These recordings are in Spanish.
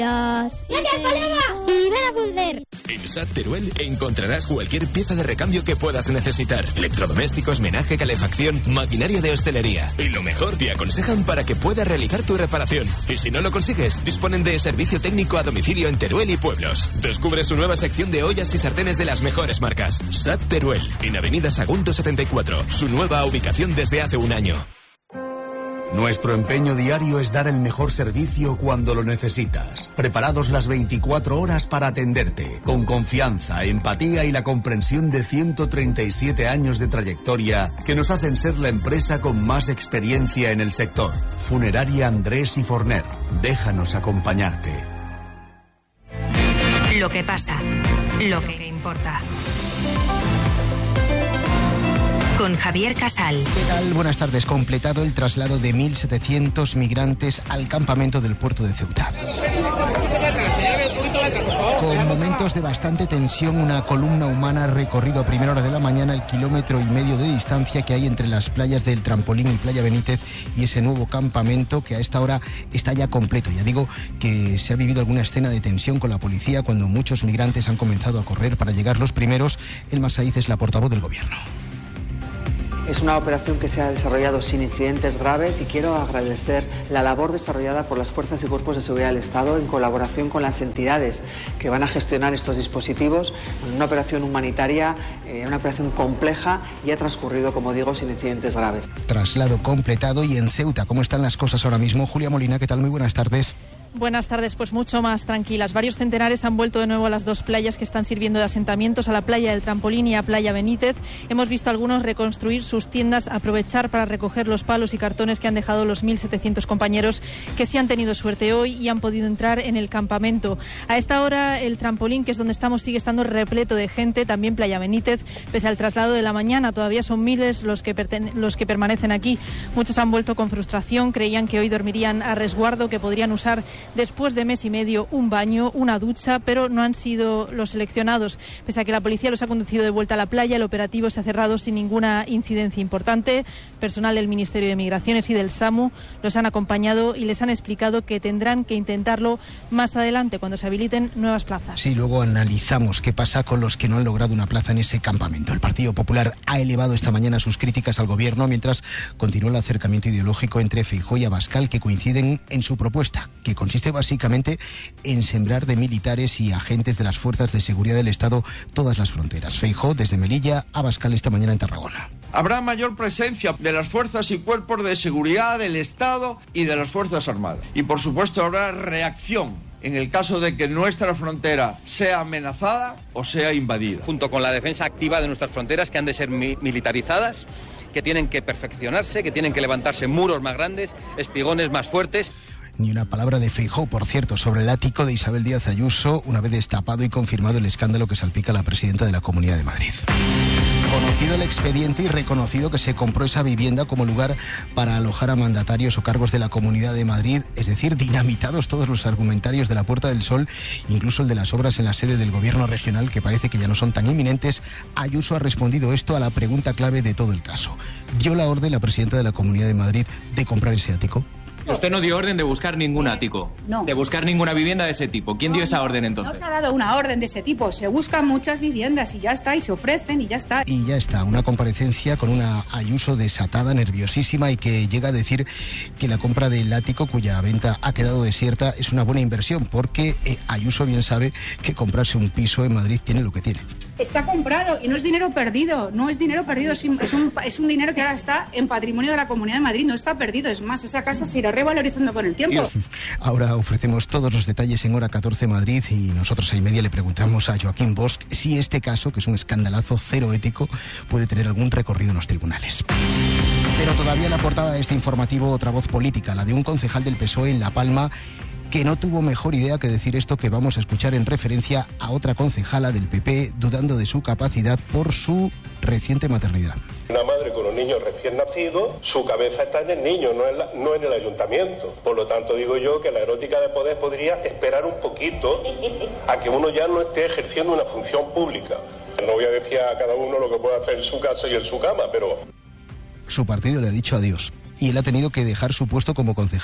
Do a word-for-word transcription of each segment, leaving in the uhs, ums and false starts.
Y ven a Fulder. En S A T Teruel encontrarás cualquier pieza de recambio que puedas necesitar. Electrodomésticos, menaje, calefacción, maquinaria de hostelería. Y lo mejor, te aconsejan para que puedas realizar tu reparación. Y si no lo consigues, disponen de servicio técnico a domicilio en Teruel y pueblos. Descubre su nueva sección de ollas y sartenes de las mejores marcas. S A T Teruel, en Avenida Sagunto setenta y cuatro. Su nueva ubicación desde hace un año. Nuestro empeño diario es dar el mejor servicio cuando lo necesitas. Preparados las veinticuatro horas para atenderte, con confianza, empatía y la comprensión de ciento treinta y siete años de trayectoria que nos hacen ser la empresa con más experiencia en el sector. Funeraria Andrés y Forner. Déjanos acompañarte. Lo que pasa, lo que importa. Con Javier Casal. ¿Qué tal? Buenas tardes. Completado el traslado de mil setecientos migrantes al campamento del puerto de Ceuta. Con momentos de bastante tensión, una columna humana ha recorrido a primera hora de la mañana el kilómetro y medio de distancia que hay entre las playas del Trampolín y Playa Benítez y ese nuevo campamento que a esta hora está ya completo. Ya digo que se ha vivido alguna escena de tensión con la policía cuando muchos migrantes han comenzado a correr para llegar los primeros. Elma Saiz es la portavoz del gobierno. Es una operación que se ha desarrollado sin incidentes graves y quiero agradecer la labor desarrollada por las fuerzas y cuerpos de seguridad del Estado en colaboración con las entidades que van a gestionar estos dispositivos. Una operación humanitaria, eh, una operación compleja y ha transcurrido, como digo, sin incidentes graves. Traslado completado. Y en Ceuta, ¿cómo están las cosas ahora mismo? Julia Molina, ¿qué tal? Muy buenas tardes. Buenas tardes, pues mucho más tranquilas. Varios centenares han vuelto de nuevo a las dos playas que están sirviendo de asentamientos, a la playa del Trampolín y a Playa Benítez. Hemos visto a algunos reconstruir sus tiendas, aprovechar para recoger los palos y cartones que han dejado los mil setecientos compañeros que sí han tenido suerte hoy y han podido entrar en el campamento. A esta hora el Trampolín, que es donde estamos, sigue estando repleto de gente, también Playa Benítez, pese al traslado de la mañana. Todavía son miles los que, perten- los que permanecen aquí. Muchos han vuelto con frustración, creían que hoy dormirían a resguardo, que podrían usar después de mes y medio un baño, una ducha, pero no han sido los seleccionados. Pese a que la policía los ha conducido de vuelta a la playa, el operativo se ha cerrado sin ninguna incidencia importante. Personal del Ministerio de Migraciones y del SAMU los han acompañado y les han explicado que tendrán que intentarlo más adelante, cuando se habiliten nuevas plazas. Sí, luego analizamos qué pasa con los que no han logrado una plaza en ese campamento. El Partido Popular ha elevado esta mañana sus críticas al gobierno, mientras continúa el acercamiento ideológico entre Feijóo y Abascal, que coinciden en su propuesta, que consiste básicamente básicamente en sembrar de militares y agentes de las fuerzas de seguridad del Estado todas las fronteras. Feijóo desde Melilla, Abascal esta mañana en Tarragona. Habrá mayor presencia de las fuerzas y cuerpos de seguridad del Estado y de las Fuerzas Armadas. Y por supuesto habrá reacción en el caso de que nuestra frontera sea amenazada o sea invadida. Junto con la defensa activa de nuestras fronteras, que han de ser mi- militarizadas, que tienen que perfeccionarse, que tienen que levantarse muros más grandes, espigones más fuertes. Ni una palabra de Feijóo, por cierto, sobre el ático de Isabel Díaz Ayuso, una vez destapado y confirmado el escándalo que salpica a la presidenta de la Comunidad de Madrid. Conocido el expediente y reconocido que se compró esa vivienda como lugar para alojar a mandatarios o cargos de la Comunidad de Madrid, es decir, dinamitados todos los argumentarios de la Puerta del Sol, incluso el de las obras en la sede del Gobierno regional, que parece que ya no son tan inminentes. Ayuso ha respondido esto a la pregunta clave de todo el caso. ¿Dio la orden la presidenta de la Comunidad de Madrid de comprar ese ático? Usted no dio orden de buscar ningún ático, no. de buscar ninguna vivienda de ese tipo. ¿Quién no, dio esa no, orden entonces? No se ha dado una orden de ese tipo. Se buscan muchas viviendas y ya está, y se ofrecen y ya está. Y ya está, una comparecencia con una Ayuso desatada, nerviosísima, y que llega a decir que la compra del ático, cuya venta ha quedado desierta, es una buena inversión, porque eh, Ayuso bien sabe que comprarse un piso en Madrid tiene lo que tiene. Está comprado y no es dinero perdido, no es dinero perdido, es un, es un dinero que ahora está en patrimonio de la Comunidad de Madrid, no está perdido, es más, esa casa se irá revalorizando con el tiempo. Ahora ofrecemos todos los detalles en Hora catorce Madrid y nosotros a y media le preguntamos a Joaquín Bosch si este caso, que es un escandalazo cero ético, puede tener algún recorrido en los tribunales. Pero todavía en la portada de este informativo otra voz política, la de un concejal del P S O E en La Palma, que no tuvo mejor idea que decir esto que vamos a escuchar en referencia a otra concejala del P P dudando de su capacidad por su reciente maternidad. Una madre con un niño recién nacido, su cabeza está en el niño, no en, la, no en el ayuntamiento. Por lo tanto, digo yo que la erótica de poder podría esperar un poquito a que uno ya no esté ejerciendo una función pública. No voy a decir a cada uno lo que puede hacer en su casa y en su cama, pero... Su partido le ha dicho adiós y él ha tenido que dejar su puesto como concejal.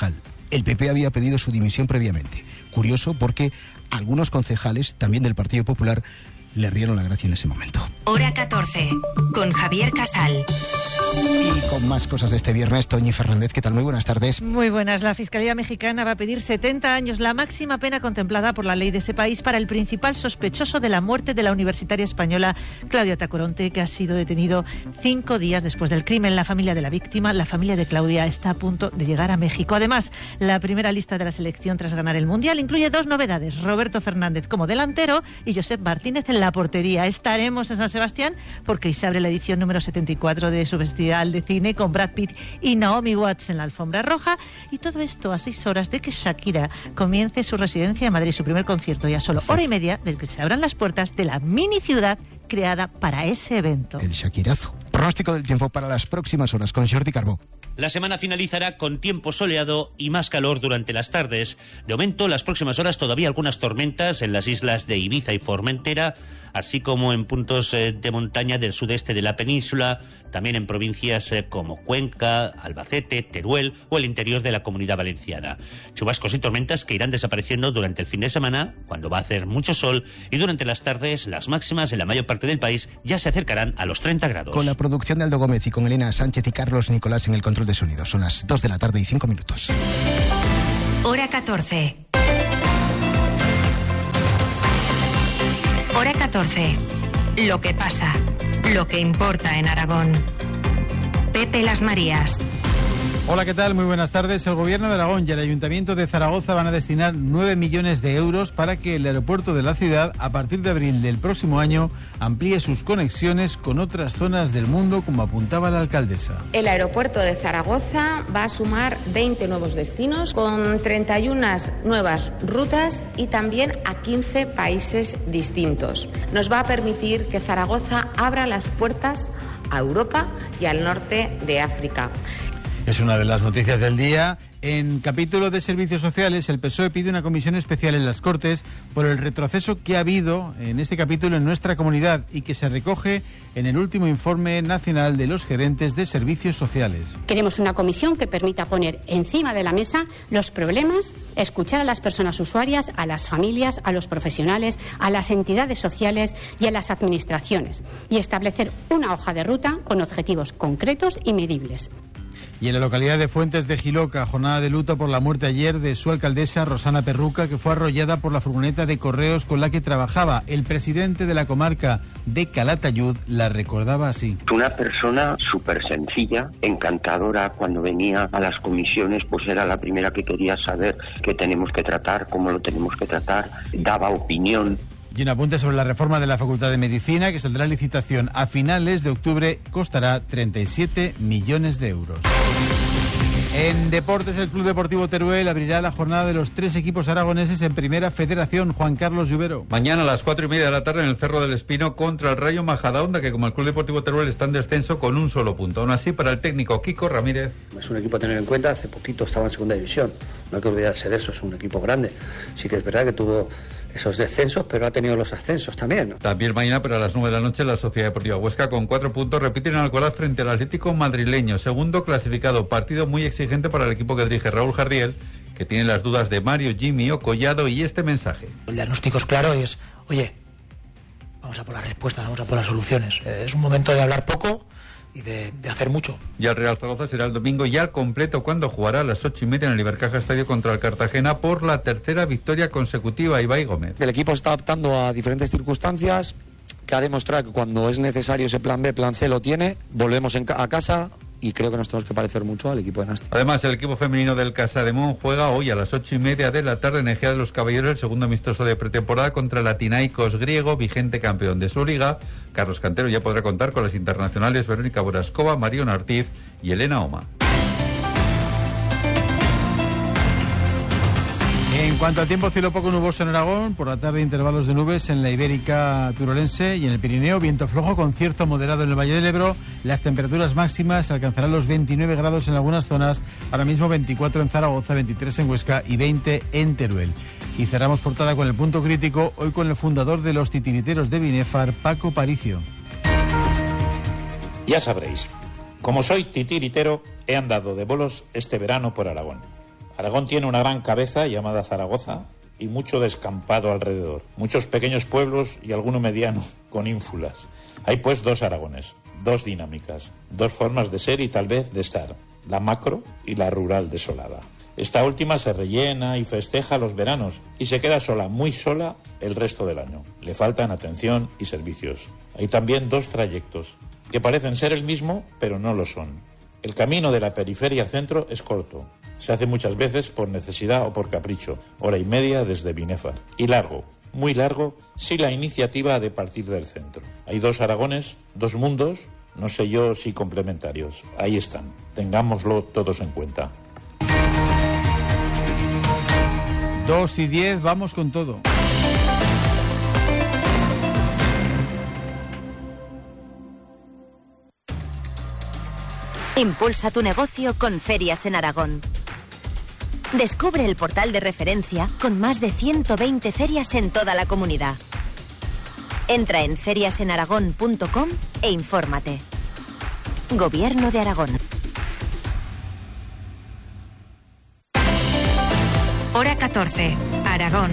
El P P había pedido su dimisión previamente. Curioso porque algunos concejales, también del Partido Popular, le rieron la gracia en ese momento. Hora catorce, con Javier Casal. Y con más cosas de este viernes, Toñi Fernández, ¿qué tal? Muy buenas tardes. Muy buenas. La Fiscalía Mexicana va a pedir setenta años, la máxima pena contemplada por la ley de ese país para el principal sospechoso de la muerte de la universitaria española Claudia Tacoronte, que ha sido detenido cinco días después del crimen. La familia de la víctima, la familia de Claudia, está a punto de llegar a México. Además, la primera lista de la selección tras ganar el Mundial incluye dos novedades: Roberto Fernández como delantero y Josep Martínez en la portería. Estaremos en San Sebastián porque se abre la edición número setenta y cuatro de su Festival de Cine con Brad Pitt y Naomi Watts en la alfombra roja, y todo esto a seis horas de que Shakira comience su residencia en Madrid, su primer concierto, y a solo hora y media de que se abran las puertas de la mini ciudad creada para ese evento. El Shakirazo. Pronóstico del tiempo para las próximas horas con Jordi Carbó. La semana finalizará con tiempo soleado y más calor durante las tardes. De momento, las próximas horas todavía algunas tormentas en las islas de Ibiza y Formentera, así como en puntos de montaña del sudeste de la península, también en provincias como Cuenca, Albacete, Teruel o el interior de la Comunidad Valenciana. Chubascos y tormentas que irán desapareciendo durante el fin de semana, cuando va a hacer mucho sol, y durante las tardes las máximas en la mayor parte del país ya se acercarán a los treinta grados. Con la producción de Aldo Gómez y con Elena Sánchez y Carlos Nicolás en el control de sonido. Son las dos de la tarde y cinco minutos. Hora catorce. Hora catorce. Lo que pasa, lo que importa en Aragón. Pepe Las Marías. Hola, ¿qué tal? Muy buenas tardes. El Gobierno de Aragón y el Ayuntamiento de Zaragoza van a destinar nueve millones de euros para que el aeropuerto de la ciudad, a partir de abril del próximo año, amplíe sus conexiones con otras zonas del mundo, como apuntaba la alcaldesa. El aeropuerto de Zaragoza va a sumar veinte nuevos destinos, con treinta y una nuevas rutas y también a quince países distintos. Nos va a permitir que Zaragoza abra las puertas a Europa y al norte de África. Es una de las noticias del día. En capítulo de servicios sociales, el P S O E pide una comisión especial en las Cortes por el retroceso que ha habido en este capítulo en nuestra comunidad y que se recoge en el último informe nacional de los gerentes de servicios sociales. Queremos una comisión que permita poner encima de la mesa los problemas, escuchar a las personas usuarias, a las familias, a los profesionales, a las entidades sociales y a las administraciones, y establecer una hoja de ruta con objetivos concretos y medibles. Y en la localidad de Fuentes de Jiloca, jornada de luto por la muerte ayer de su alcaldesa, Rosana Perruca, que fue arrollada por la furgoneta de correos con la que trabajaba. El presidente de la comarca de Calatayud la recordaba así. Una persona súper sencilla, encantadora. Cuando venía a las comisiones, pues era la primera que quería saber qué tenemos que tratar, cómo lo tenemos que tratar, daba opinión. Y un apunte sobre la reforma de la Facultad de Medicina, que saldrá a licitación a finales de octubre, costará treinta y siete millones de euros. En deportes, el Club Deportivo Teruel abrirá la jornada de los tres equipos aragoneses en Primera Federación. Juan Carlos Lluvero. Mañana a las cuatro y media de la tarde en el Cerro del Espino contra el Rayo Majadahonda, que como el Club Deportivo Teruel está en descenso con un solo punto. Aún así, para el técnico Kiko Ramírez. Es un equipo a tener en cuenta. Hace poquito estaba en segunda división. No hay que olvidarse de eso, es un equipo grande. Sí que es verdad que tuvo esos descensos, pero ha tenido los ascensos también, ¿no? También mañana, pero a las nueve de la noche, la Sociedad Deportiva Huesca con cuatro puntos repiten en Alcoraz frente al Atlético madrileño. Segundo clasificado, partido muy exigente para el equipo que dirige Raúl Jardiel, que tiene las dudas de Mario, Jimmy o Collado, y este mensaje. El diagnóstico es claro, es, oye, vamos a por las respuestas, vamos a por las soluciones. Es un momento de hablar poco y de, de hacer mucho. Y el Real Zaragoza será el domingo ya al completo, cuando jugará a las ocho y media en el Ibercaja Estadio contra el Cartagena por la tercera victoria consecutiva. Ibai Gómez. El equipo está adaptando a diferentes circunstancias, que ha demostrado que cuando es necesario ese plan B, plan C lo tiene. Volvemos en ca- a casa y creo que nos tenemos que parecer mucho al equipo de Nasti. Además, el equipo femenino del Casademón juega hoy a las ocho y media de la tarde en Ejea de los Caballeros, el segundo amistoso de pretemporada contra el Athinaikos griego, vigente campeón de su liga. Carlos Cantero ya podrá contar con las internacionales Verónica Borascova, Mariona Ortiz y Elena Oma. En cuanto al tiempo, cielo poco nuboso en Aragón, por la tarde intervalos de nubes en la Ibérica Turolense y en el Pirineo, viento flojo con cierzo moderado en el Valle del Ebro. Las temperaturas máximas alcanzarán los veintinueve grados en algunas zonas, ahora mismo veinticuatro en Zaragoza, veintitrés en Huesca y veinte en Teruel. Y cerramos portada con el punto crítico, hoy con el fundador de los titiriteros de Binefar, Paco Paricio. Ya sabréis, como soy titiritero, he andado de bolos este verano por Aragón. Aragón tiene una gran cabeza llamada Zaragoza y mucho descampado alrededor, muchos pequeños pueblos y alguno mediano con ínfulas. Hay pues dos Aragones, dos dinámicas, dos formas de ser y tal vez de estar, la macro y la rural desolada. Esta última se rellena y festeja los veranos y se queda sola, muy sola, el resto del año. Le faltan atención y servicios. Hay también dos trayectos, que parecen ser el mismo, pero no lo son. El camino de la periferia al centro es corto. Se hace muchas veces por necesidad o por capricho, hora y media desde Binefar. Y largo, muy largo, si la iniciativa ha de partir del centro. Hay dos Aragones, dos mundos, no sé yo si complementarios. Ahí están. Tengámoslo todos en cuenta. Dos y diez, vamos con todo. Impulsa tu negocio con Ferias en Aragón. Descubre el portal de referencia con más de ciento veinte ferias en toda la comunidad. Entra en ferias en aragón punto com e infórmate. Gobierno de Aragón. Hora catorce, Aragón.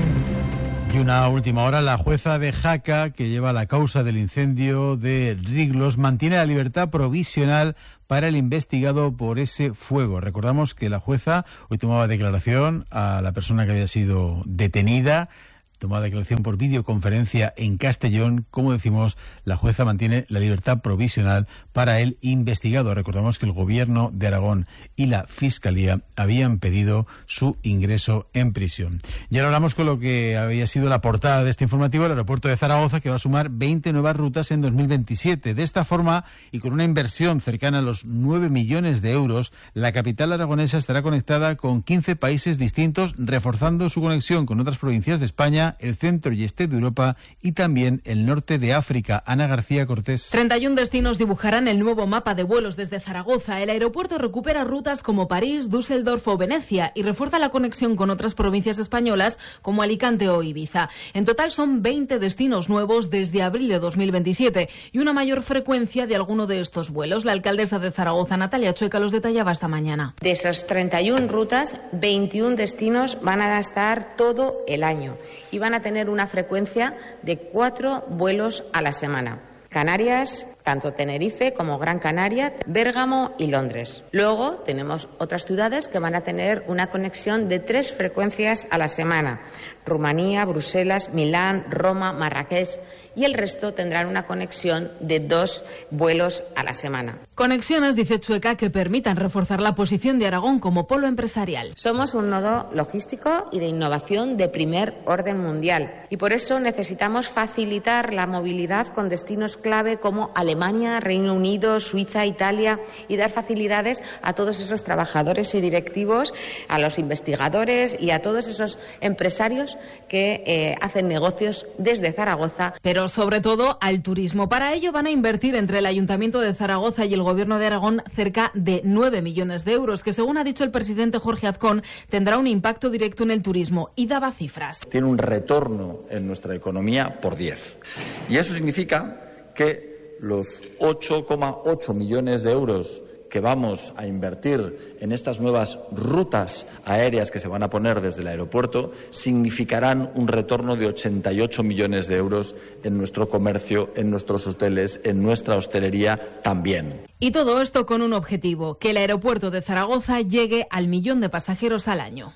Y una última hora, la jueza de Jaca, que lleva la causa del incendio de Riglos, mantiene la libertad provisional para el investigado por ese fuego. Recordamos que la jueza hoy tomaba declaración a la persona que había sido detenida. Tomada declaración por videoconferencia en Castellón. Como decimos, la jueza mantiene la libertad provisional para el investigado. Recordamos que el Gobierno de Aragón y la Fiscalía habían pedido su ingreso en prisión. Y ahora hablamos con lo que había sido la portada de este informativo, el aeropuerto de Zaragoza, que va a sumar veinte nuevas rutas en dos mil veintisiete. De esta forma, y con una inversión cercana a los nueve millones de euros, la capital aragonesa estará conectada con quince países distintos, reforzando su conexión con otras provincias de España, el centro y este de Europa y también el norte de África. Ana García Cortés. treinta y un destinos dibujarán el nuevo mapa de vuelos desde Zaragoza. El aeropuerto recupera rutas como París, Düsseldorf o Venecia y refuerza la conexión con otras provincias españolas como Alicante o Ibiza. En total son veinte destinos nuevos desde abril de dos mil veintisiete y una mayor frecuencia de alguno de estos vuelos. La alcaldesa de Zaragoza, Natalia Chueca, los detallaba esta mañana. De esas treinta y una rutas, veintiún destinos van a estar todo el año y van a tener una frecuencia de cuatro vuelos a la semana. Canarias, tanto Tenerife como Gran Canaria, Bérgamo y Londres. Luego tenemos otras ciudades que van a tener una conexión de tres frecuencias a la semana. Rumanía, Bruselas, Milán, Roma, Marrakech y el resto tendrán una conexión de dos vuelos a la semana. Conexiones, dice Chueca, que permitan reforzar la posición de Aragón como polo empresarial. Somos un nodo logístico y de innovación de primer orden mundial y por eso necesitamos facilitar la movilidad con destinos clave como Alemania, Reino Unido, Suiza, Italia y dar facilidades a todos esos trabajadores y directivos, a los investigadores y a todos esos empresarios que eh, hacen negocios desde Zaragoza. Pero sobre todo al turismo. Para ello van a invertir entre el Ayuntamiento de Zaragoza y el Gobierno de Aragón cerca de nueve millones de euros, que según ha dicho el presidente Jorge Azcón, tendrá un impacto directo en el turismo y daba cifras. Tiene un retorno en nuestra economía por diez. Y eso significa que los ocho coma ocho millones de euros que vamos a invertir en estas nuevas rutas aéreas que se van a poner desde el aeropuerto significarán un retorno de ochenta y ocho millones de euros en nuestro comercio, en nuestros hoteles, en nuestra hostelería también. Y todo esto con un objetivo, que el aeropuerto de Zaragoza llegue al millón de pasajeros al año.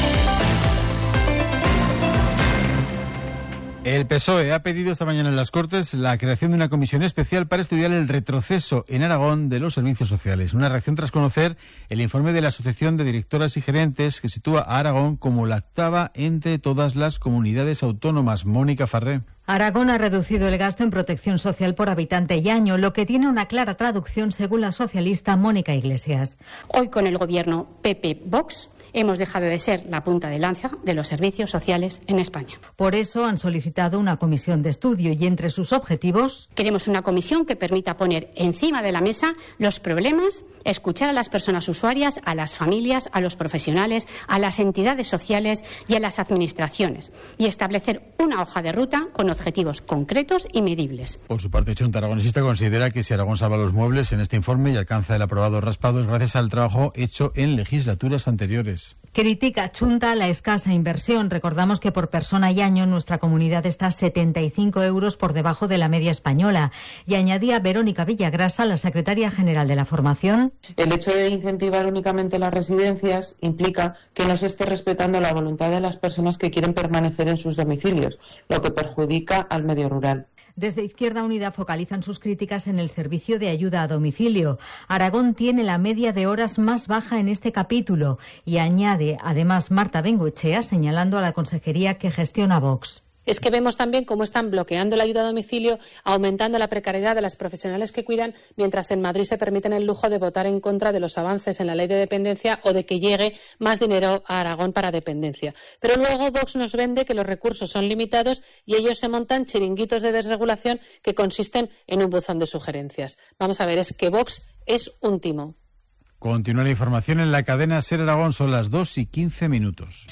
El P S O E ha pedido esta mañana en las Cortes la creación de una comisión especial para estudiar el retroceso en Aragón de los servicios sociales. Una reacción tras conocer el informe de la Asociación de Directoras y Gerentes que sitúa a Aragón como la octava entre todas las comunidades autónomas. Mónica Farré. Aragón ha reducido el gasto en protección social por habitante y año, lo que tiene una clara traducción según la socialista Mónica Iglesias. Hoy con el gobierno P P-Vox hemos dejado de ser la punta de lanza de los servicios sociales en España. Por eso han solicitado una comisión de estudio y entre sus objetivos queremos una comisión que permita poner encima de la mesa los problemas, escuchar a las personas usuarias, a las familias, a los profesionales, a las entidades sociales y a las administraciones y establecer una hoja de ruta con objetivos concretos y medibles. Por su parte, Chunta Aragonesista considera que si Aragón salva los muebles en este informe y alcanza el aprobado raspado es gracias al trabajo hecho en legislaturas anteriores. Baleares. Critica Chunta la escasa inversión. Recordamos que por persona y año nuestra comunidad está setenta y cinco euros por debajo de la media española. Y añadía Verónica Villagrasa, la secretaria general de la formación. El hecho de incentivar únicamente las residencias implica que no se esté respetando la voluntad de las personas que quieren permanecer en sus domicilios, lo que perjudica al medio rural. Desde Izquierda Unida focalizan sus críticas en el servicio de ayuda a domicilio. Aragón tiene la media de horas más baja en este capítulo y añade además Marta Bengoechea señalando a la consejería que gestiona Vox. Es que vemos también cómo están bloqueando la ayuda a domicilio, aumentando la precariedad de las profesionales que cuidan, mientras en Madrid se permiten el lujo de votar en contra de los avances en la ley de dependencia o de que llegue más dinero a Aragón para dependencia. Pero luego Vox nos vende que los recursos son limitados y ellos se montan chiringuitos de desregulación que consisten en un buzón de sugerencias. Vamos a ver, es que Vox es un timo. Continúa la información en la cadena SER Aragón, son las dos y quince minutos.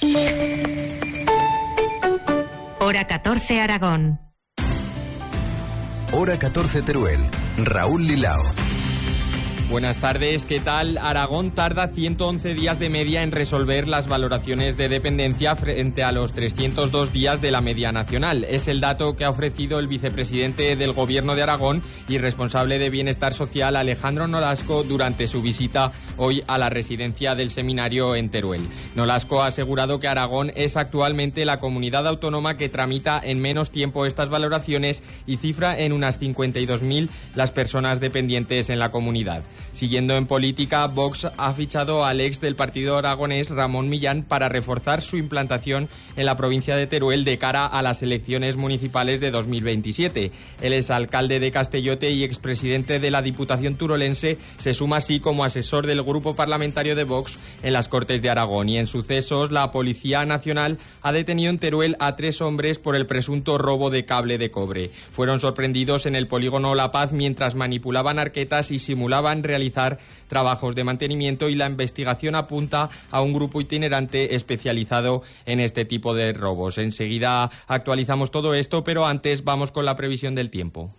Hora catorce Aragón. Hora catorce Teruel. Raúl Lilao. Buenas tardes, ¿qué tal? Aragón tarda ciento once días de media en resolver las valoraciones de dependencia frente a los trescientos dos días de la media nacional. Es el dato que ha ofrecido el vicepresidente del Gobierno de Aragón y responsable de Bienestar Social, Alejandro Nolasco, durante su visita hoy a la residencia del Seminario en Teruel. Nolasco ha asegurado que Aragón es actualmente la comunidad autónoma que tramita en menos tiempo estas valoraciones y cifra en unas cincuenta y dos mil las personas dependientes en la comunidad. Siguiendo en política, Vox ha fichado al ex del partido aragonés Ramón Millán para reforzar su implantación en la provincia de Teruel de cara a las elecciones municipales de dos mil veintisiete. El exalcalde de Castellote y expresidente de la Diputación turolense se suma así como asesor del grupo parlamentario de Vox en las Cortes de Aragón. Y en sucesos, la Policía Nacional ha detenido en Teruel a tres hombres por el presunto robo de cable de cobre. Fueron sorprendidos en el polígono La Paz mientras manipulaban arquetas y simulaban realizar trabajos de mantenimiento, y la investigación apunta a un grupo itinerante especializado en este tipo de robos. Enseguida actualizamos todo esto, pero antes vamos con la previsión del tiempo.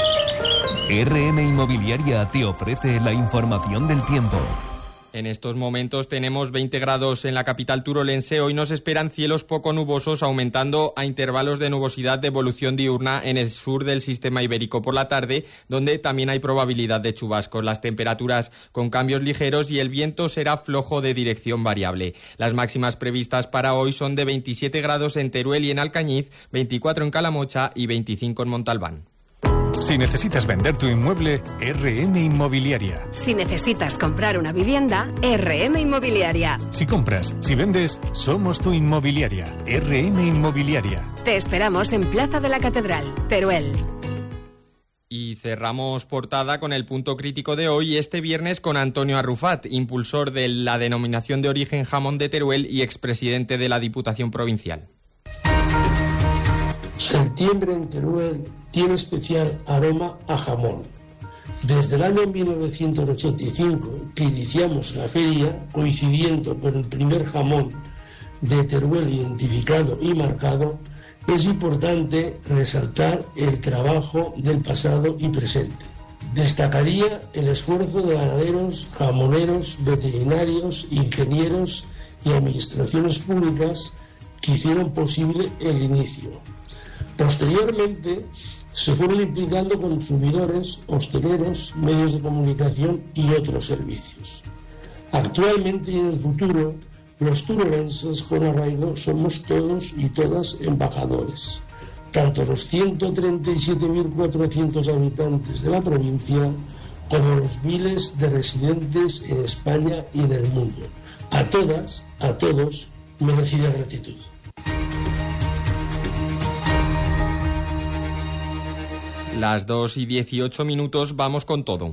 R M Inmobiliaria te ofrece la información del tiempo. En estos momentos tenemos veinte grados en la capital turolense. Hoy nos esperan cielos poco nubosos, aumentando a intervalos de nubosidad de evolución diurna en el sur del sistema ibérico por la tarde, donde también hay probabilidad de chubascos. Las temperaturas con cambios ligeros y el viento será flojo de dirección variable. Las máximas previstas para hoy son de veintisiete grados en Teruel y en Alcañiz, veinticuatro en Calamocha y veinticinco en Montalbán. Si necesitas vender tu inmueble, R M Inmobiliaria. Si necesitas comprar una vivienda, R M Inmobiliaria. Si compras, si vendes, somos tu inmobiliaria. R M Inmobiliaria. Te esperamos en Plaza de la Catedral, Teruel. Y cerramos portada con el punto crítico de hoy, este viernes con Antonio Arrufat, impulsor de la denominación de origen jamón de Teruel y expresidente de la Diputación Provincial. Septiembre en Teruel tiene especial aroma a jamón. Desde el año mil novecientos ochenta y cinco, que iniciamos la feria, coincidiendo con el primer jamón de Teruel identificado y marcado, es importante resaltar el trabajo del pasado y presente. Destacaría el esfuerzo de ganaderos, jamoneros, veterinarios, ingenieros y administraciones públicas que hicieron posible el inicio. Posteriormente, se fueron implicando consumidores, hosteleros, medios de comunicación y otros servicios. Actualmente y en el futuro, los turolenses con arraigo somos todos y todas embajadores, tanto los ciento treinta y siete mil cuatrocientos habitantes de la provincia como los miles de residentes en España y en el mundo. A todas, a todos, merecida gratitud. Las dos y dieciocho minutos, vamos con todo.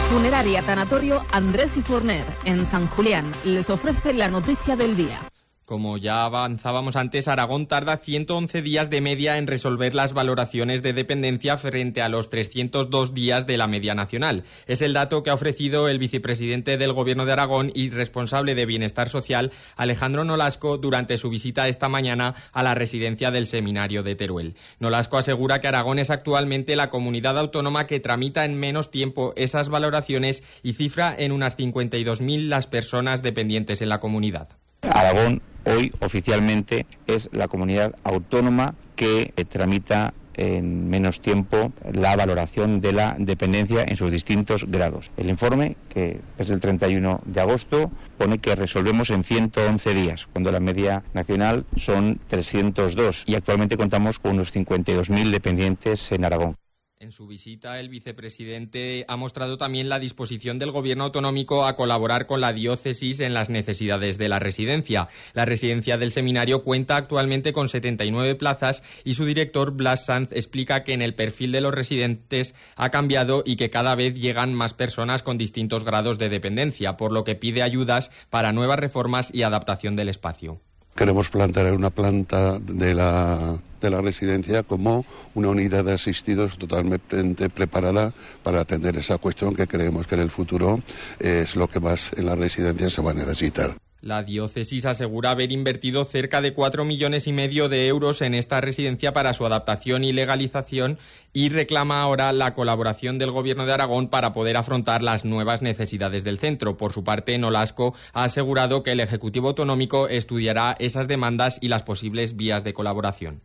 Funeraria Tanatorio Andrés y Forner, en San Julián, les ofrece la noticia del día. Como ya avanzábamos antes, Aragón tarda ciento once días de media en resolver las valoraciones de dependencia frente a los trescientos dos días de la media nacional. Es el dato que ha ofrecido el vicepresidente del Gobierno de Aragón y responsable de Bienestar Social, Alejandro Nolasco, durante su visita esta mañana a la residencia del Seminario de Teruel. Nolasco asegura que Aragón es actualmente la comunidad autónoma que tramita en menos tiempo esas valoraciones y cifra en unas cincuenta y dos mil las personas dependientes en la comunidad. Aragón hoy oficialmente es la comunidad autónoma que eh, tramita en menos tiempo la valoración de la dependencia en sus distintos grados. El informe, que es del treinta y uno de agosto, pone que resolvemos en ciento once días, cuando la media nacional son trescientos dos, y actualmente contamos con unos cincuenta y dos mil dependientes en Aragón. En su visita, el vicepresidente ha mostrado también la disposición del Gobierno autonómico a colaborar con la diócesis en las necesidades de la residencia. La residencia del Seminario cuenta actualmente con setenta y nueve plazas y su director, Blas Sanz, explica que en el perfil de los residentes ha cambiado y que cada vez llegan más personas con distintos grados de dependencia, por lo que pide ayudas para nuevas reformas y adaptación del espacio. Queremos plantear una planta de la, de la residencia como una unidad de asistidos totalmente preparada para atender esa cuestión que creemos que en el futuro es lo que más en la residencia se va a necesitar. La diócesis asegura haber invertido cerca de cuatro millones y medio de euros en esta residencia para su adaptación y legalización y reclama ahora la colaboración del Gobierno de Aragón para poder afrontar las nuevas necesidades del centro. Por su parte, Nolasco ha asegurado que el Ejecutivo Autonómico estudiará esas demandas y las posibles vías de colaboración.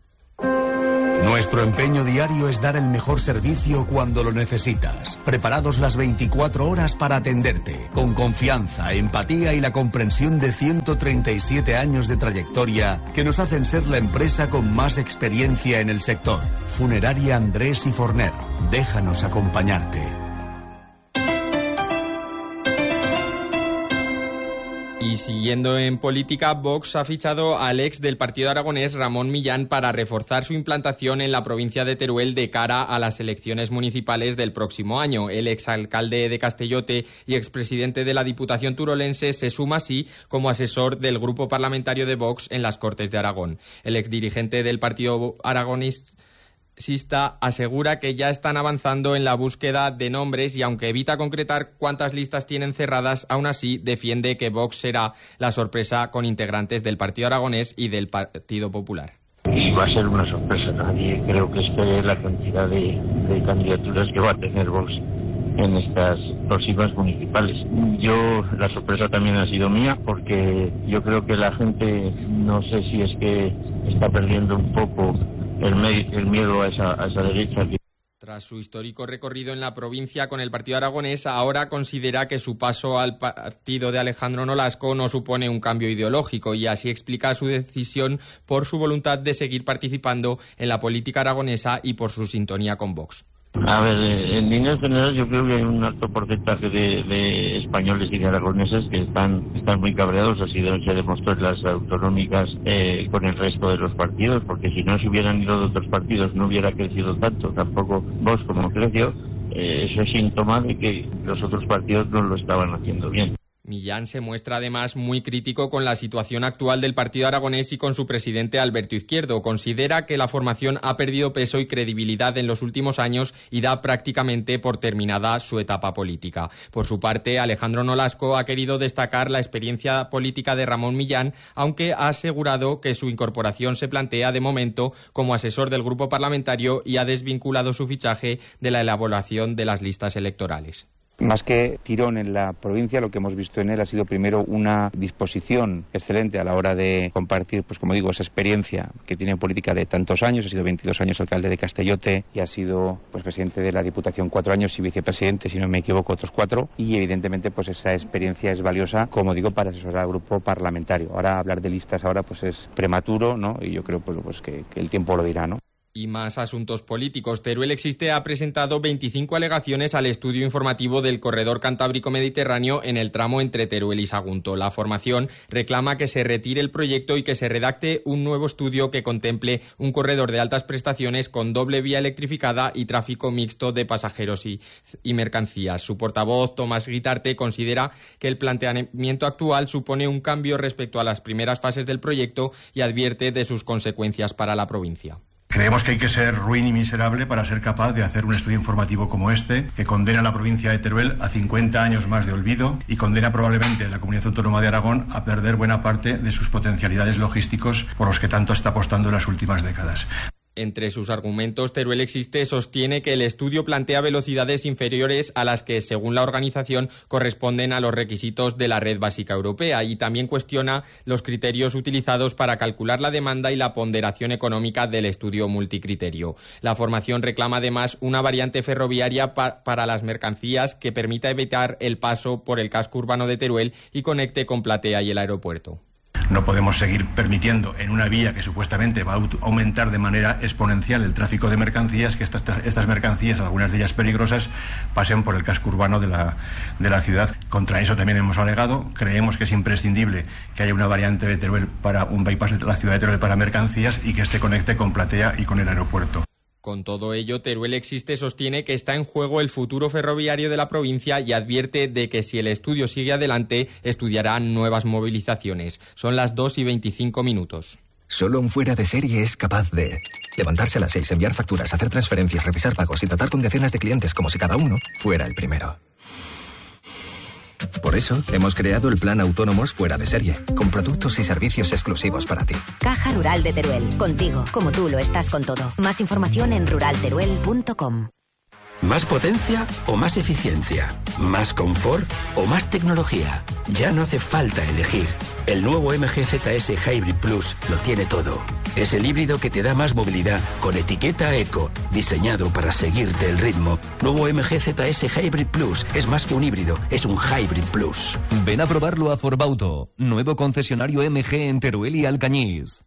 Nuestro empeño diario es dar el mejor servicio cuando lo necesitas. Preparados las veinticuatro horas para atenderte. Con confianza, empatía y la comprensión de ciento treinta y siete años de trayectoria que nos hacen ser la empresa con más experiencia en el sector. Funeraria Andrés y Forner. Déjanos acompañarte. Y siguiendo en política, Vox ha fichado al ex del partido aragonés Ramón Millán para reforzar su implantación en la provincia de Teruel de cara a las elecciones municipales del próximo año. El exalcalde de Castellote y expresidente de la Diputación turolense se suma así como asesor del grupo parlamentario de Vox en las Cortes de Aragón. El exdirigente del partido aragonés Sista asegura que ya están avanzando en la búsqueda de nombres y aunque evita concretar cuántas listas tienen cerradas, aún así defiende que Vox será la sorpresa con integrantes del Partido Aragonés y del Partido Popular. Y va a ser una sorpresa, nadie creo que espere la cantidad de, de candidaturas que va a tener Vox en estas próximas municipales. Yo, la sorpresa también ha sido mía porque yo creo que la gente, no sé si es que está perdiendo un poco El, me- el miedo a esa, a esa derecha. Tras su histórico recorrido en la provincia con el partido aragonés, ahora considera que su paso al partido de Alejandro Nolasco no supone un cambio ideológico y así explica su decisión por su voluntad de seguir participando en la política aragonesa y por su sintonía con Vox. A ver, en líneas generales yo creo que hay un alto porcentaje de, de españoles y de aragoneses que están están muy cabreados, así se demostró en las autonómicas eh, con el resto de los partidos, porque si no se hubieran ido de otros partidos no hubiera crecido tanto, tampoco Vox como creció, eh, eso es síntoma de que los otros partidos no lo estaban haciendo bien. Millán se muestra además muy crítico con la situación actual del partido aragonés y con su presidente Alberto Izquierdo. Considera que la formación ha perdido peso y credibilidad en los últimos años y da prácticamente por terminada su etapa política. Por su parte, Alejandro Nolasco ha querido destacar la experiencia política de Ramón Millán, aunque ha asegurado que su incorporación se plantea de momento como asesor del grupo parlamentario y ha desvinculado su fichaje de la elaboración de las listas electorales. Más que tirón en la provincia, lo que hemos visto en él ha sido primero una disposición excelente a la hora de compartir, pues como digo, esa experiencia que tiene en política de tantos años. Ha sido veintidós años alcalde de Castellote y ha sido pues presidente de la Diputación cuatro años y vicepresidente, si no me equivoco, otros cuatro. Y evidentemente pues esa experiencia es valiosa, como digo, para asesorar al grupo parlamentario. Ahora hablar de listas ahora pues es prematuro, ¿no? Y yo creo pues, pues que, que el tiempo lo dirá, ¿no? Y más asuntos políticos. Teruel Existe ha presentado veinticinco alegaciones al estudio informativo del corredor cantábrico mediterráneo en el tramo entre Teruel y Sagunto. La formación reclama que se retire el proyecto y que se redacte un nuevo estudio que contemple un corredor de altas prestaciones con doble vía electrificada y tráfico mixto de pasajeros y, y mercancías. Su portavoz, Tomás Guitarte, considera que el planteamiento actual supone un cambio respecto a las primeras fases del proyecto y advierte de sus consecuencias para la provincia. Creemos que hay que ser ruin y miserable para ser capaz de hacer un estudio informativo como este, que condena a la provincia de Teruel a cincuenta años más de olvido y condena probablemente a la Comunidad Autónoma de Aragón a perder buena parte de sus potencialidades logísticos por los que tanto está apostando en las últimas décadas. Entre sus argumentos, Teruel Existe sostiene que el estudio plantea velocidades inferiores a las que, según la organización, corresponden a los requisitos de la red básica europea y también cuestiona los criterios utilizados para calcular la demanda y la ponderación económica del estudio multicriterio. La formación reclama además una variante ferroviaria pa- para las mercancías que permita evitar el paso por el casco urbano de Teruel y conecte con Platea y el aeropuerto. No podemos seguir permitiendo en una vía que supuestamente va a aumentar de manera exponencial el tráfico de mercancías, que estas, estas mercancías, algunas de ellas peligrosas, pasen por el casco urbano de la, de la ciudad. Contra eso también hemos alegado. Creemos que es imprescindible que haya una variante de Teruel para un bypass de la ciudad de Teruel para mercancías y que este conecte con Platea y con el aeropuerto. Con todo ello, Teruel Existe sostiene que está en juego el futuro ferroviario de la provincia y advierte de que si el estudio sigue adelante, estudiarán nuevas movilizaciones. Son las dos y veinticinco minutos. Solo un fuera de serie es capaz de levantarse a las seis, enviar facturas, hacer transferencias, revisar pagos y tratar con decenas de clientes como si cada uno fuera el primero. Por eso, hemos creado el plan Autónomos Fuera de Serie, con productos y servicios exclusivos para ti. Caja Rural de Teruel. Contigo, como tú lo estás con todo. Más información en rural teruel punto com. ¿Más potencia o más eficiencia? ¿Más confort o más tecnología? Ya no hace falta elegir. El nuevo M G Z S Hybrid Plus lo tiene todo. Es el híbrido que te da más movilidad con etiqueta eco, diseñado para seguirte el ritmo. Nuevo M G Z S Hybrid Plus es más que un híbrido, es un Hybrid Plus. Ven a probarlo a Forbauto, nuevo concesionario M G en Teruel y Alcañiz.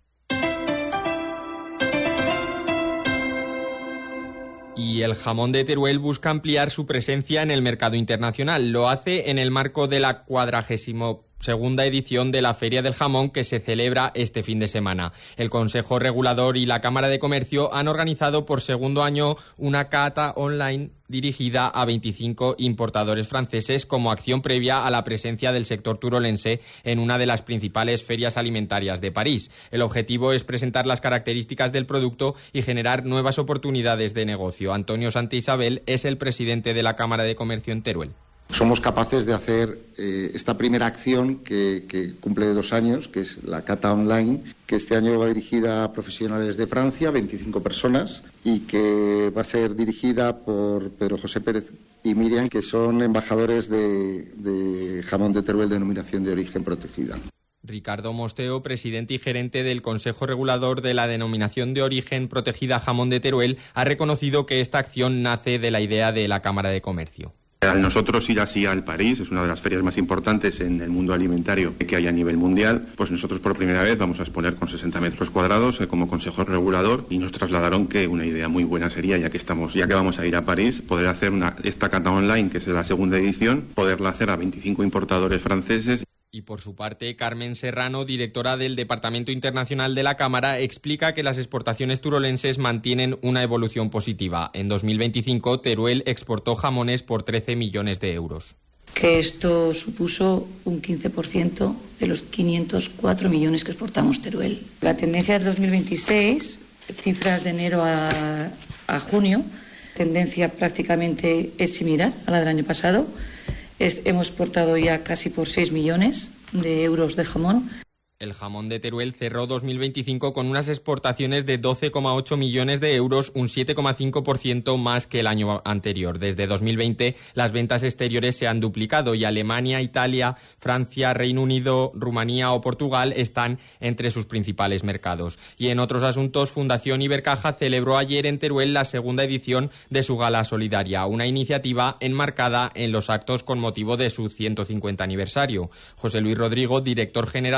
Y el jamón de Teruel busca ampliar su presencia en el mercado internacional. Lo hace en el marco de la cuadragésimo segunda edición de la Feria del Jamón que se celebra este fin de semana. El Consejo Regulador y la Cámara de Comercio han organizado por segundo año una cata online dirigida a veinticinco importadores franceses como acción previa a la presencia del sector turolense en una de las principales ferias alimentarias de París. El objetivo es presentar las características del producto y generar nuevas oportunidades de negocio. Antonio Santisabel es el presidente de la Cámara de Comercio en Teruel. Somos capaces de hacer eh, esta primera acción que, que cumple dos años, que es la cata online, que este año va dirigida a profesionales de Francia, veinticinco personas, y que va a ser dirigida por Pedro José Pérez y Miriam, que son embajadores de, de jamón de Teruel, denominación de origen protegida. Ricardo Mosteo, presidente y gerente del Consejo Regulador de la Denominación de Origen Protegida Jamón de Teruel, ha reconocido que esta acción nace de la idea de la Cámara de Comercio. Al nosotros ir así al París, es una de las ferias más importantes en el mundo alimentario que hay a nivel mundial, pues nosotros por primera vez vamos a exponer con sesenta metros cuadrados eh, como Consejo Regulador y nos trasladaron que una idea muy buena sería, ya que estamos, ya que vamos a ir a París, poder hacer una, esta cata online, que es la segunda edición, poderla hacer a veinticinco importadores franceses. Y por su parte, Carmen Serrano, directora del Departamento Internacional de la Cámara, explica que las exportaciones turolenses mantienen una evolución positiva. En dos mil veinticinco, Teruel exportó jamones por trece millones de euros. Que esto supuso un quince por ciento de los quinientos cuatro millones que exportamos Teruel. La tendencia del dos mil veintiséis, cifras de enero a, a junio, tendencia prácticamente es similar a la del año pasado. Es, hemos exportado ya casi por seis millones de euros de jamón. El jamón de Teruel cerró dos mil veinticinco con unas exportaciones de doce coma ocho millones de euros, un siete coma cinco por ciento más que el año anterior. Desde dos mil veinte, las ventas exteriores se han duplicado y Alemania, Italia, Francia, Reino Unido, Rumanía o Portugal están entre sus principales mercados. Y en otros asuntos, Fundación Ibercaja celebró ayer en Teruel la segunda edición de su Gala Solidaria, una iniciativa enmarcada en los actos con motivo de su ciento cincuenta aniversario. José Luis Rodrigo, director general de Fundación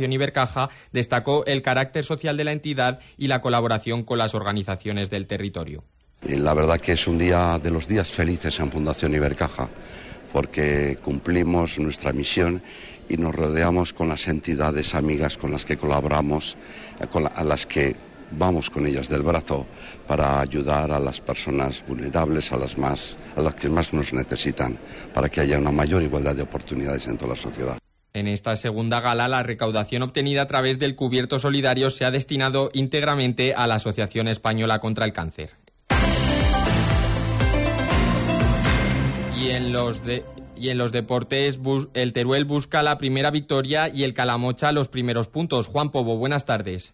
Fundación Ibercaja destacó el carácter social de la entidad y la colaboración con las organizaciones del territorio. Y la verdad que es un día de los días felices en Fundación Ibercaja, porque cumplimos nuestra misión y nos rodeamos con las entidades amigas con las que colaboramos, con la, a las que vamos con ellas del brazo para ayudar a las personas vulnerables, a las, más, a las que más nos necesitan, para que haya una mayor igualdad de oportunidades en toda la sociedad. En esta segunda gala, la recaudación obtenida a través del cubierto solidario se ha destinado íntegramente a la Asociación Española contra el Cáncer. Y en los de... Y en los deportes, el Teruel busca la primera victoria y el Calamocha los primeros puntos. Juan Pobo, buenas tardes.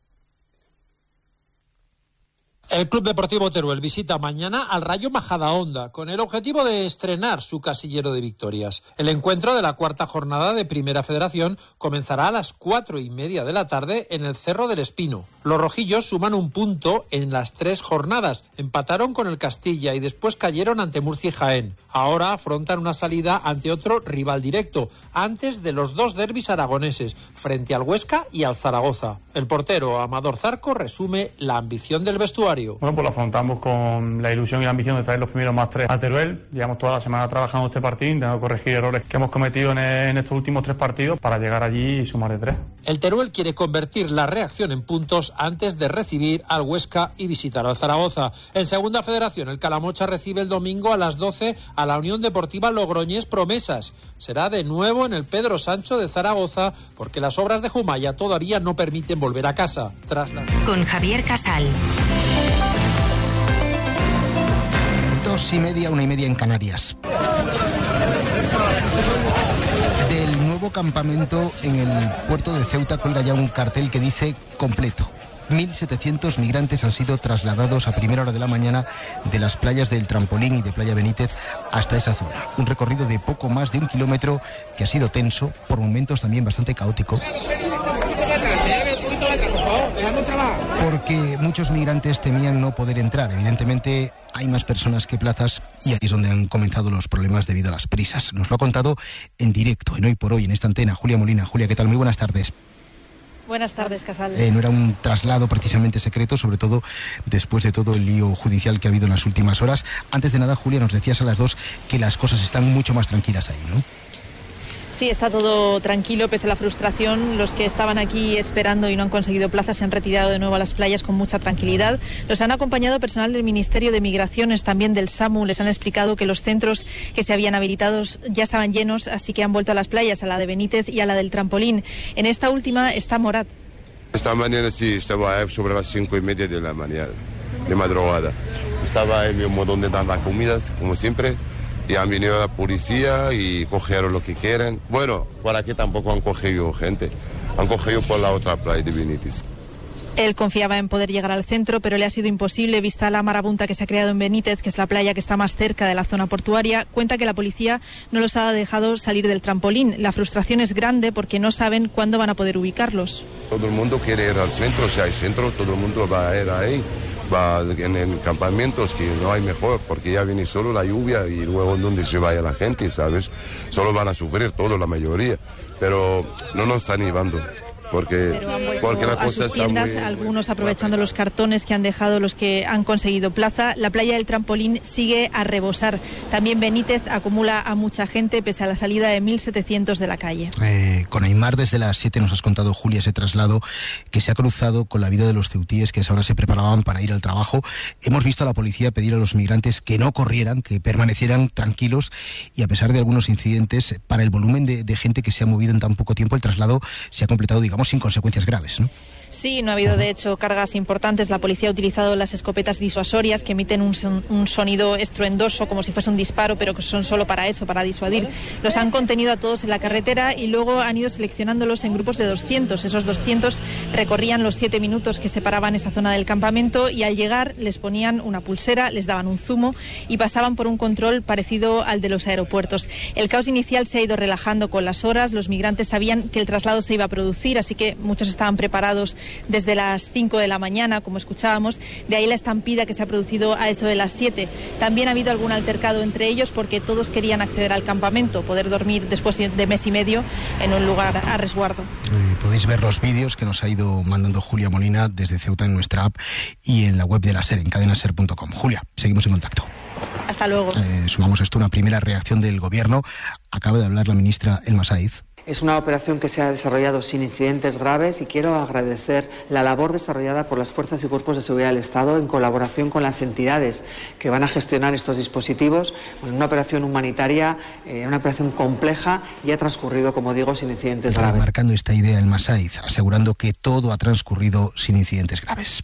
El Club Deportivo Teruel visita mañana al Rayo Majadahonda con el objetivo de estrenar su casillero de victorias. El encuentro de la cuarta jornada de Primera Federación comenzará a las cuatro y media de la tarde en el Cerro del Espino. Los rojillos suman un punto en las tres jornadas. Empataron con el Castilla y después cayeron ante Murcia y Jaén. Ahora afrontan una salida ante otro rival directo, antes de los dos derbis aragoneses, frente al Huesca y al Zaragoza. El portero Amador Zarco resume la ambición del vestuario. Bueno, pues lo afrontamos con la ilusión y la ambición de traer los primeros más tres a Teruel. Llevamos toda la semana trabajando este partido, intentando corregir errores que hemos cometido en, en estos últimos tres partidos para llegar allí y sumar de tres. El Teruel quiere convertir la reacción en puntos antes de recibir al Huesca y visitar al Zaragoza. En Segunda Federación, el Calamocha recibe el domingo a las doce a la Unión Deportiva Logroñés Promesas. Será de nuevo en el Pedro Sancho de Zaragoza porque las obras de Jumaya todavía no permiten volver a casa. Tras las... Con Javier Casal. Dos y media, una y media en Canarias. Del nuevo campamento en el puerto de Ceuta cuelga ya un cartel que dice completo. mil setecientos migrantes han sido trasladados a primera hora de la mañana de las playas del Trampolín y de Playa Benítez hasta esa zona. Un recorrido de poco más de un kilómetro que ha sido tenso, por momentos también bastante caótico. Porque muchos migrantes temían no poder entrar. Evidentemente hay más personas que plazas y ahí es donde han comenzado los problemas debido a las prisas. Nos lo ha contado en directo, en Hoy por Hoy, en esta antena, Julia Molina. Julia, ¿qué tal? Muy buenas tardes. Buenas tardes, Casal. Eh, no era un traslado precisamente secreto, sobre todo después de todo el lío judicial que ha habido en las últimas horas. Antes de nada, Julia, nos decías a las dos que las cosas están mucho más tranquilas ahí, ¿no? Sí, está todo tranquilo, pese a la frustración. Los que estaban aquí esperando y no han conseguido plazas se han retirado de nuevo a las playas con mucha tranquilidad. Los han acompañado personal del Ministerio de Migraciones, también del SAMU. Les han explicado que los centros que se habían habilitado ya estaban llenos, así que han vuelto a las playas, a la de Benítez y a la del Trampolín. En esta última está Morat. Esta mañana sí, estaba sobre las cinco y media de la mañana, de madrugada. Estaba en mi montón de tantas comidas, como siempre. Y han venido la policía y cogieron lo que quieren. Bueno, por aquí tampoco han cogido gente. Han cogido por la otra playa de Benítez. Él confiaba en poder llegar al centro, pero le ha sido imposible, vista la marabunta que se ha creado en Benítez, que es la playa que está más cerca de la zona portuaria. Cuenta que la policía no los ha dejado salir del Trampolín. La frustración es grande porque no saben cuándo van a poder ubicarlos. Todo el mundo quiere ir al centro. Si hay centro, todo el mundo va a ir ahí. Va en, en campamentos que no hay mejor, porque ya viene solo la lluvia y luego en donde se vaya la gente, ¿sabes? Solo van a sufrir todos, la mayoría, pero no nos están llevando. Porque, porque la a cosa sus está tiendas, muy... algunos aprovechando los cartones que han dejado los que han conseguido plaza. La playa del Trampolín sigue a rebosar. También Benítez acumula a mucha gente pese a la salida de mil setecientos de la calle. Eh, con Aymar desde las siete nos has contado, Julia, ese traslado que se ha cruzado con la vida de los ceutíes que ahora se preparaban para ir al trabajo. Hemos visto a la policía pedir a los migrantes que no corrieran, que permanecieran tranquilos, y a pesar de algunos incidentes, para el volumen de, de gente que se ha movido en tan poco tiempo, el traslado se ha completado, digamos, sin consecuencias graves, ¿no? Sí, no ha habido de hecho cargas importantes. La policía ha utilizado las escopetas disuasorias que emiten un, son, un sonido estruendoso como si fuese un disparo, pero que son solo para eso, para disuadir. Los han contenido a todos en la carretera y luego han ido seleccionándolos en grupos de doscientos. Esos doscientos recorrían los siete minutos que separaban esa zona del campamento y al llegar les ponían una pulsera, les daban un zumo y pasaban por un control parecido al de los aeropuertos. El caos inicial se ha ido relajando con las horas. Los migrantes sabían que el traslado se iba a producir, así que muchos estaban preparados desde las cinco de la mañana, como escuchábamos, de ahí la estampida que se ha producido a eso de las siete. También ha habido algún altercado entre ellos porque todos querían acceder al campamento, poder dormir después de mes y medio en un lugar a resguardo. Eh, podéis ver los vídeos que nos ha ido mandando Julia Molina desde Ceuta en nuestra app y en la web de la SER, en cadena ser punto com. Julia, seguimos en contacto. Hasta luego. Eh, sumamos esto a una primera reacción del Gobierno. Acaba de hablar la ministra Elma Saiz. Es una operación que se ha desarrollado sin incidentes graves y quiero agradecer la labor desarrollada por las fuerzas y cuerpos de seguridad del Estado en colaboración con las entidades que van a gestionar estos dispositivos. Bueno, una operación humanitaria, eh, una operación compleja y ha transcurrido, como digo, sin incidentes graves. Marcando esta idea Elma Saiz, asegurando que todo ha transcurrido sin incidentes graves.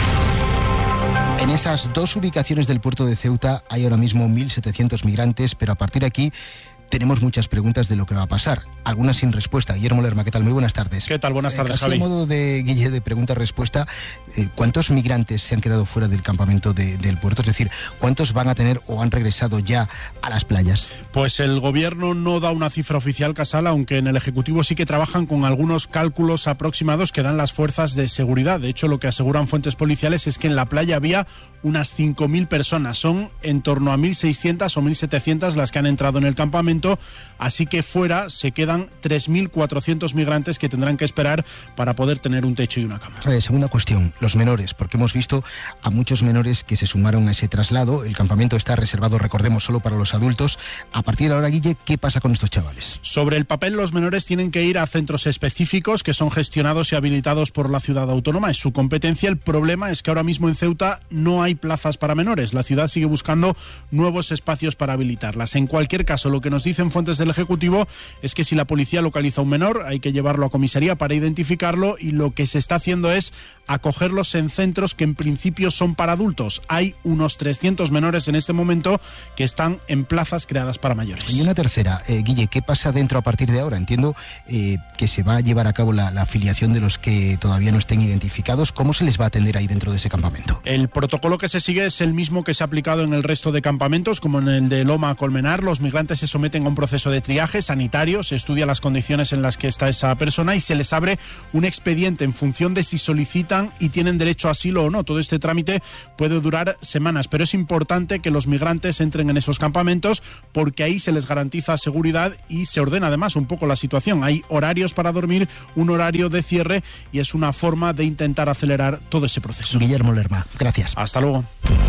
En esas dos ubicaciones del puerto de Ceuta hay ahora mismo mil setecientos migrantes, pero a partir de aquí tenemos muchas preguntas de lo que va a pasar, algunas sin respuesta. Guillermo Lerma, ¿qué tal? Muy buenas tardes. ¿Qué tal? Buenas tardes, eh, Javi. A modo de, Guille, de pregunta-respuesta, eh, ¿cuántos migrantes se han quedado fuera del campamento de, del puerto? Es decir, ¿cuántos van a tener o han regresado ya a las playas? Pues el Gobierno no da una cifra oficial, Casal, aunque en el Ejecutivo sí que trabajan con algunos cálculos aproximados que dan las fuerzas de seguridad. De hecho, lo que aseguran fuentes policiales es que en la playa había unas cinco mil personas. Son en torno a mil seiscientas o mil setecientas las que han entrado en el campamento. Así que fuera se quedan tres mil cuatrocientos migrantes que tendrán que esperar para poder tener un techo y una cama. Eh, segunda cuestión, los menores, porque hemos visto a muchos menores que se sumaron a ese traslado. El campamento está reservado, recordemos, solo para los adultos. A partir de ahora, Guille, ¿qué pasa con estos chavales? Sobre el papel, los menores tienen que ir a centros específicos que son gestionados y habilitados por la ciudad autónoma. Es su competencia. El problema es que ahora mismo en Ceuta no hay plazas para menores. La ciudad sigue buscando nuevos espacios para habilitarlas. En cualquier caso, lo que nos dicen fuentes del Ejecutivo es que si la policía localiza a un menor hay que llevarlo a comisaría para identificarlo y lo que se está haciendo es acogerlos en centros que en principio son para adultos. Hay unos trescientos menores en este momento que están en plazas creadas para mayores. Y una tercera, eh, Guille, ¿qué pasa dentro a partir de ahora? Entiendo eh, que se va a llevar a cabo la, la afiliación de los que todavía no estén identificados. ¿Cómo se les va a atender ahí dentro de ese campamento? El protocolo que se sigue es el mismo que se ha aplicado en el resto de campamentos, como en el de Loma Colmenar. Los migrantes se someten a un proceso de triaje sanitario, se estudia las condiciones en las que está esa persona y se les abre un expediente en función de si solicitan y tienen derecho a asilo o no. Todo este trámite puede durar semanas, pero es importante que los migrantes entren en esos campamentos porque ahí se les garantiza seguridad y se ordena además un poco la situación. Hay horarios para dormir, un horario de cierre y es una forma de intentar acelerar todo ese proceso. Guillermo Lerma, gracias. Hasta luego.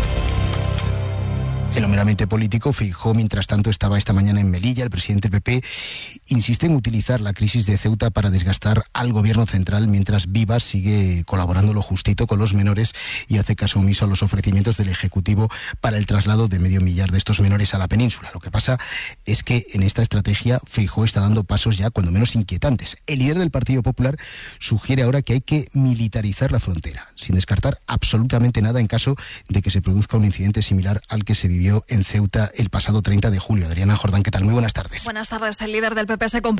En lo meramente político, Feijóo, mientras tanto, estaba esta mañana en Melilla. El presidente del P P insiste en utilizar la crisis de Ceuta para desgastar al gobierno central, mientras Vivas sigue colaborando lo justito con los menores y hace caso omiso a los ofrecimientos del Ejecutivo para el traslado de medio millar de estos menores a la península. Lo que pasa es que en esta estrategia Feijóo está dando pasos ya cuando menos inquietantes. El líder del Partido Popular sugiere ahora que hay que militarizar la frontera, sin descartar absolutamente nada en caso de que se produzca un incidente similar al que se vivió en Ceuta el pasado treinta de julio. Adriana Jordán, ¿qué tal? Muy buenas tardes. Buenas tardes. El líder del P P se